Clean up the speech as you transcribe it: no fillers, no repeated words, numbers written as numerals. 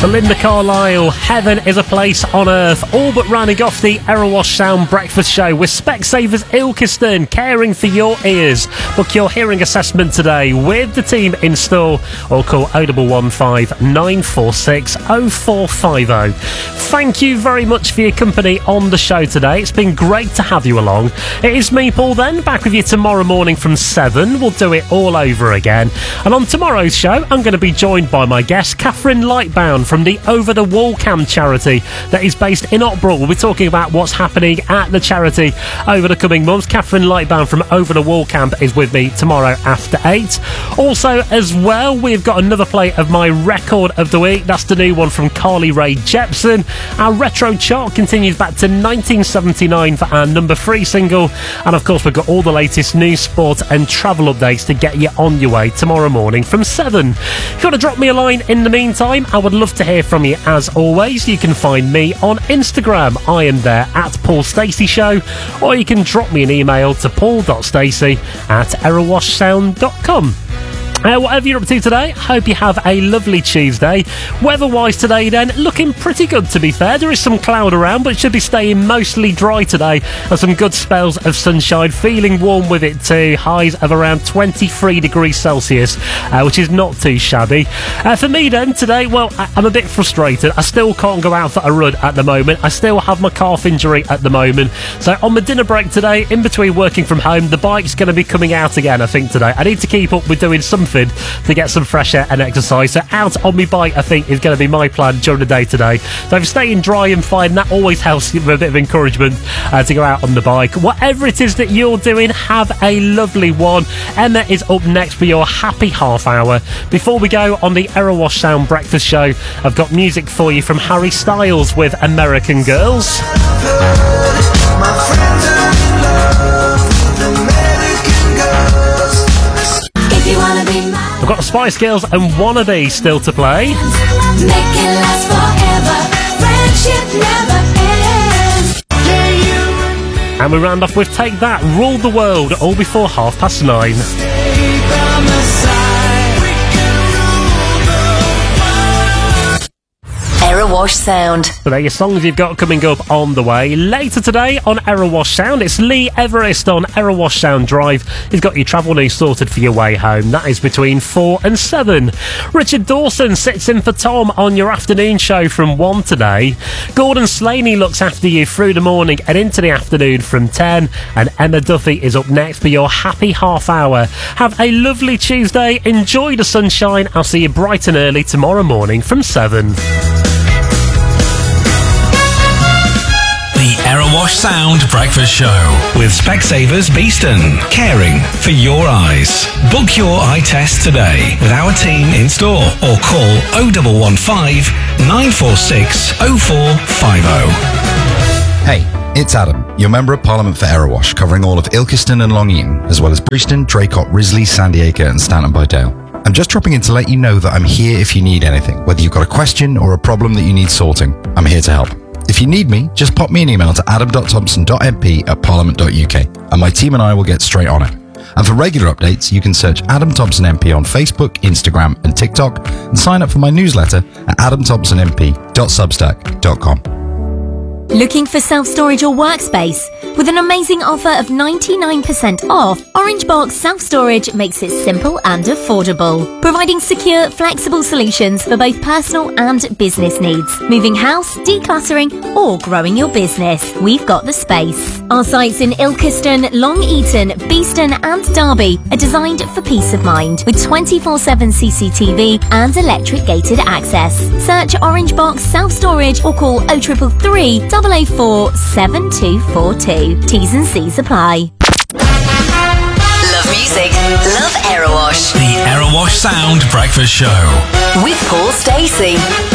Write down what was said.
Belinda Carlisle, Heaven is a Place on Earth, all but rounding off the Erewash Sound Breakfast Show with Specsavers Ilkeston, caring for your ears. Book your hearing assessment today with the team in store or call 0115 946 0450. Thank you very much for your company on the show today. It's been great to have you along. It is me, Paul, then, back with you tomorrow morning from 7. We'll do it all over again. And on tomorrow's show, I'm going to be joined by my guest, Catherine Lightbound from the Over the Wall Camp charity that is based in Otbrall. We'll be talking about what's happening at the charity over the coming months. Catherine Lightbound from Over the Wall Camp is with me tomorrow after 8. Also, as well, we've got another play of my record of the week. That's the new one from Carly Rae Jepsen. Our retro chart continues back to 1979 for our number 3 single. And of course, we've got all the latest news, sport and travel updates to get you on your way tomorrow morning from 7. If you want to drop me a line in the meantime, I would love to hear from you as always. You can find me on Instagram. I am there at Paul Stacey Show, or you can drop me an email to paul.stacey@erewashsound.com. Whatever you're up to today, hope you have a lovely Tuesday. Weather-wise today then, looking pretty good to be fair. There is some cloud around, but it should be staying mostly dry today, and some good spells of sunshine. Feeling warm with it too. Highs of around 23 degrees Celsius, which is not too shabby. For me then, today, well, I'm a bit frustrated. I still can't go out for a run at the moment. I still have my calf injury at the moment. So on my dinner break today, in between working from home, the bike's going to be coming out again, I think, today. I need to keep up with doing something to get some fresh air and exercise. So out on my bike, I think, is going to be my plan during the day today. So if staying dry and fine, that always helps with a bit of encouragement to go out on the bike. Whatever it is that you're doing, have a lovely one. Emma is up next for your happy half hour. Before we go on the Erewash Sound Breakfast Show, I've got music for you from Harry Styles with American Girls. My friends are in love with American Girls. If you wanna be mine, I've got the Spice Girls and Wannabe still to play. make it last forever. Friendship never ends. And we round off with Take That, Rule the World, all before 9:30. Stay by my side. We can rule the world. Erewash Sound. So there are your songs you've got coming up on the way. Later today on Erewash Sound, it's Lee Everest on Erewash Sound Drive. He's got your travel news sorted for your way home. That is between 4 and 7. Richard Dawson sits in for Tom on your afternoon show from 1 today. Gordon Slaney looks after you through the morning and into the afternoon from 10. And Emma Duffy is up next for your happy half hour. Have a lovely Tuesday. Enjoy the sunshine. I'll see you bright and early tomorrow morning from 7. The Erewash Sound Breakfast Show with Specsavers Beeston, caring for your eyes. Book your eye test today with our team in store or call 0115 946 0450. Hey, it's Adam, your Member of Parliament for Erewash, covering all of Ilkeston and Long Eaton, as well as Briston, Draycott, Risley, Sandy Acre and Stanton by Dale. I'm just dropping in to let you know that I'm here if you need anything. Whether you've got a question or a problem that you need sorting, I'm here to help. If you need me, just pop me an email to adam.thompson.mp@parliament.uk and my team and I will get straight on it. And for regular updates, you can search Adam Thompson MP on Facebook, Instagram and TikTok and sign up for my newsletter at adamthompsonmp.substack.com. Looking for self-storage or workspace? With an amazing offer of 99% off, Orangebox Self-Storage makes it simple and affordable, providing secure, flexible solutions for both personal and business needs. Moving house, decluttering, or growing your business, we've got the space. Our sites in Ilkeston, Long Eaton, Beeston and Derby are designed for peace of mind, with 24/7 CCTV and electric gated access. Search Orangebox Self-Storage or call 0333 004 7242. T's and C's apply. Love music, love Erewash. The Erewash Sound Breakfast Show With Paul Stacey.